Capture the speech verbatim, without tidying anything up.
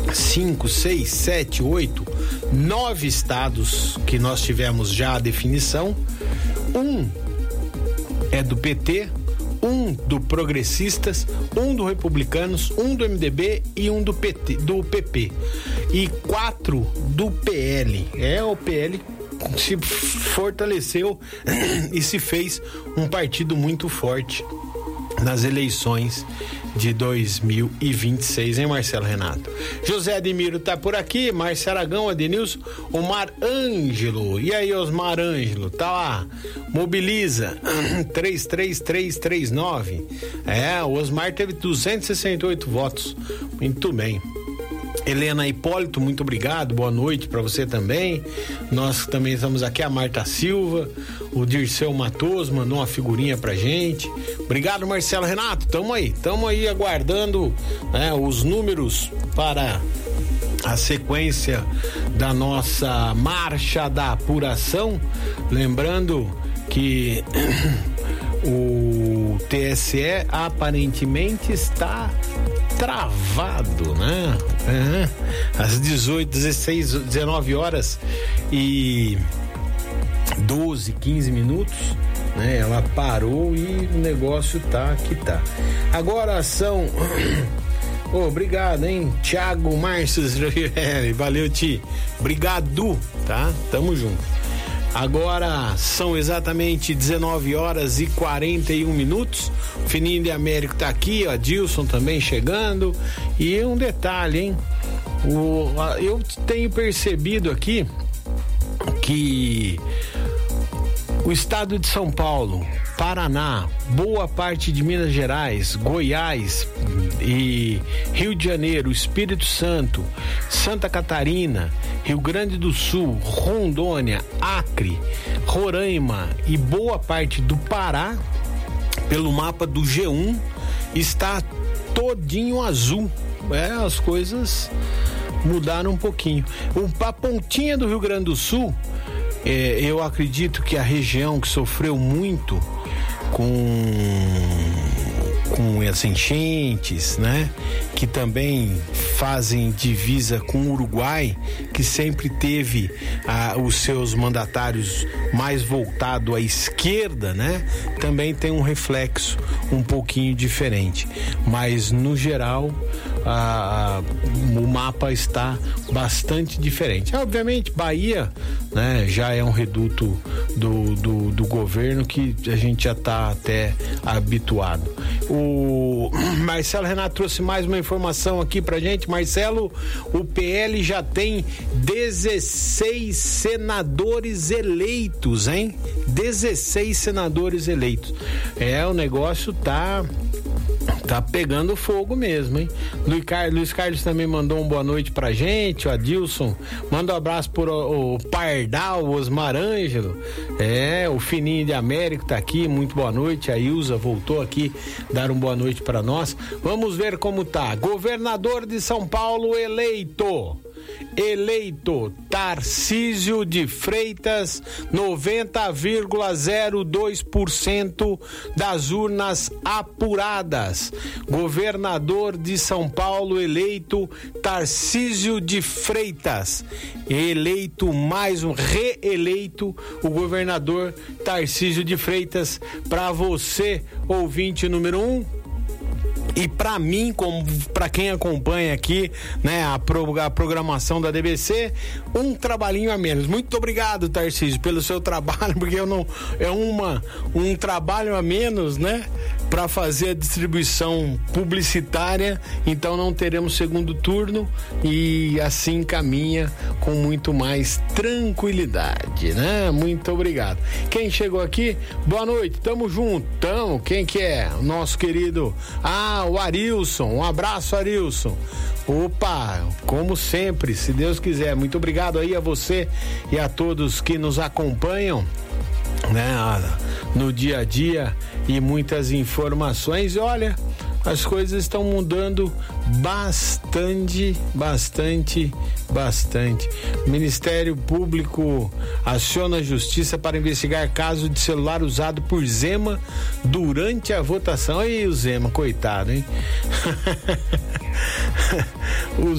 cinco, seis, sete, oito, nove estados que nós tivemos já a definição. Um é do P T, um do Progressistas, um do Republicanos, um do M D B e um do P T, do P P. E quatro do P L. É, o P L se fortaleceu e se fez um partido muito forte nas eleições de dois mil e vinte e seis, hein, Marcelo Renato? José Admiro tá por aqui, Márcio Aragão, Adenilson, Omar Ângelo. E aí, Osmar Ângelo, tá lá, mobiliza três três três três nove. É, o Osmar teve duzentos e sessenta e oito votos. Muito bem. Helena Hipólito, muito obrigado, boa noite para você também. Nós também estamos aqui, a Marta Silva, o Dirceu Matoso mandou uma figurinha pra gente. Obrigado, Marcelo Renato, tamo aí, tamo aí aguardando, né, os números para a sequência da nossa marcha da apuração. Lembrando que o T S E aparentemente está travado, né? Uhum. Às dezoito, dezesseis, dezenove horas e doze, quinze minutos, né? Ela parou e o negócio tá que tá. Agora são... Oh, obrigado, hein? Thiago Márcio, valeu, Ti. Obrigado, tá? Tamo junto. Agora são exatamente dezenove horas e quarenta e um minutos. O Fininho de Américo tá aqui, ó, Dilson também chegando. E um detalhe, hein? O, eu tenho percebido aqui que o estado de São Paulo, Paraná, boa parte de Minas Gerais, Goiás e Rio de Janeiro, Espírito Santo, Santa Catarina, Rio Grande do Sul, Rondônia, Acre, Roraima e boa parte do Pará, pelo mapa do G um, está todinho azul. É, as coisas mudaram um pouquinho. A pontinha do Rio Grande do Sul, é, eu acredito que a região que sofreu muito com com as enchentes, né? Que também fazem divisa com o Uruguai, que sempre teve ah, os seus mandatários mais voltado à esquerda, né? Também tem um reflexo um pouquinho diferente, mas no geral ah, o mapa está bastante diferente. Obviamente Bahia, né, já é um reduto do, do, do governo que a gente já está até habituado. O Marcelo Renato trouxe mais uma informação aqui pra gente. Marcelo, o P L já tem dezesseis senadores eleitos, hein? dezesseis senadores eleitos. É, o negócio tá tá pegando fogo mesmo, hein? Luiz Carlos, Luiz Carlos também mandou um boa noite pra gente, o Adilson, manda um abraço pro o, o Pardal, o Osmar Ângelo, é, o Fininho de Américo tá aqui, muito boa noite, a Ilza voltou aqui dar um boa noite pra nós. Vamos ver como tá. Governador de São Paulo eleito. Eleito Tarcísio de Freitas, noventa vírgula zero dois por cento das urnas apuradas. Governador de São Paulo eleito Tarcísio de Freitas. Eleito mais um, reeleito o governador Tarcísio de Freitas. Para você, ouvinte número um. E para mim, como para quem acompanha aqui, né, a, pro, a programação da D B C, um trabalhinho a menos. Muito obrigado, Tarcísio, pelo seu trabalho, porque eu não é uma um trabalho a menos, né, para fazer a distribuição publicitária. Então não teremos segundo turno e assim caminha com muito mais tranquilidade, né? Muito obrigado. Quem chegou aqui? Boa noite. Tamo junto. Tamo. Quem que é? O nosso querido Ah, o Arilson, um abraço, Arilson. Opa, como sempre, se Deus quiser. Muito obrigado aí a você e a todos que nos acompanham, né, no dia a dia, e muitas informações. E olha, as coisas estão mudando bastante, bastante, bastante. O Ministério Público aciona a Justiça para investigar caso de celular usado por Zema durante a votação. Aí o Zema, coitado, hein? O